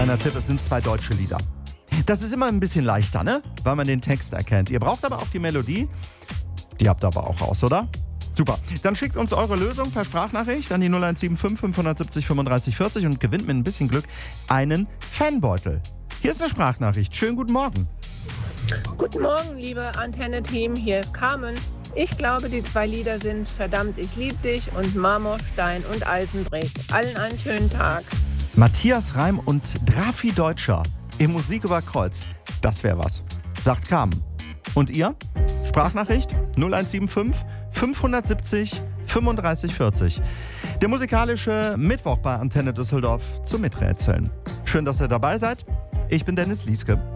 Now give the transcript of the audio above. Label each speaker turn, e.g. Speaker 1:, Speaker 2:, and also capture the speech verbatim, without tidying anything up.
Speaker 1: Kleiner Tipp, es sind zwei deutsche Lieder. Das ist immer ein bisschen leichter, ne? Weil man den Text erkennt. Ihr braucht aber auch die Melodie. Die habt ihr aber auch raus, oder? Super. Dann schickt uns eure Lösung per Sprachnachricht an die null eins sieben fünf fünf sieben null fünfunddreißig vierzig und gewinnt mit ein bisschen Glück einen Fanbeutel. Hier ist eine Sprachnachricht. Schönen guten Morgen.
Speaker 2: Guten Morgen, liebe Antenne-Team. Hier ist Carmen. Ich glaube, die zwei Lieder sind Verdammt, ich lieb dich und Marmor, Stein und Eisen bricht. Allen einen schönen Tag.
Speaker 1: Matthias Reim und Drafi Deutscher im Musik über Kreuz. Das wäre was. Sagt Carmen. Und ihr? Sprachnachricht null eins sieben fünf fünf sieben null fünfunddreißig vierzig. Der musikalische Mittwoch bei Antenne Düsseldorf zum Miträtseln. Schön, dass ihr dabei seid. Ich bin Dennis Lieske.